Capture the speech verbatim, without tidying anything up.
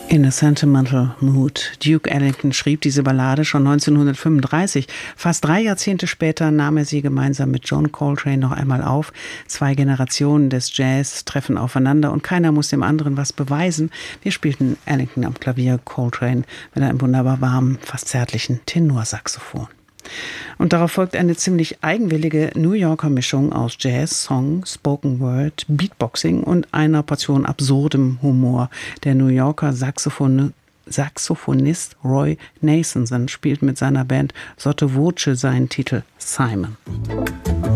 In a Sentimental Mood. Duke Ellington schrieb diese Ballade schon neunzehnhundertfünfunddreißig. Fast drei Jahrzehnte später nahm er sie gemeinsam mit John Coltrane noch einmal auf. Zwei Generationen des Jazz treffen aufeinander und keiner muss dem anderen was beweisen. Wir spielten Ellington am Klavier, Coltrane mit einem wunderbar warmen, fast zärtlichen Tenorsaxophon. Und darauf folgt eine ziemlich eigenwillige New Yorker Mischung aus Jazz, Song, Spoken Word, Beatboxing und einer Portion absurdem Humor. Der New Yorker Saxophon Saxophonist Roy Nathanson spielt mit seiner Band Sotto Voce seinen Titel Simon.